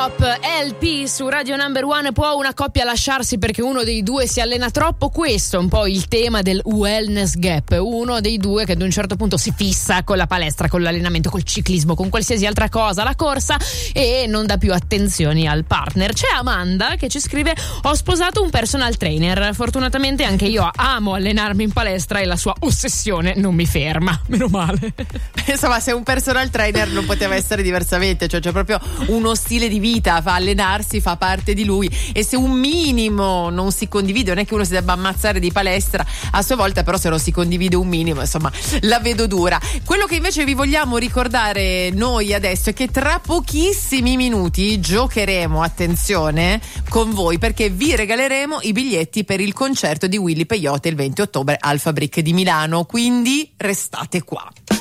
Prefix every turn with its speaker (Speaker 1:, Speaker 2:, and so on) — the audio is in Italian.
Speaker 1: LP su Radio Number One. Può una coppia lasciarsi perché uno dei due si allena troppo? Questo è un po' il tema del wellness gap. Uno dei due che ad un certo punto si fissa con la palestra, con l'allenamento, col ciclismo, con qualsiasi altra cosa, la corsa, e non dà più attenzioni al partner. C'è Amanda che ci scrive: ho sposato un personal trainer, fortunatamente anche io amo allenarmi in palestra e la sua ossessione non mi ferma, meno male.
Speaker 2: Insomma, se un personal trainer non poteva essere diversamente, cioè c'è proprio uno stile di vita, fa allenarsi, fa parte di lui, e se un minimo non si condivide, non è che uno si debba ammazzare di palestra a sua volta, però se non si condivide un minimo, insomma, la vedo dura. Quello che invece vi vogliamo ricordare noi adesso è che tra pochissimi minuti giocheremo, attenzione, con voi, perché vi regaleremo i biglietti per il concerto di Willy Peyote il 20 ottobre al Fabric di Milano, quindi restate qua.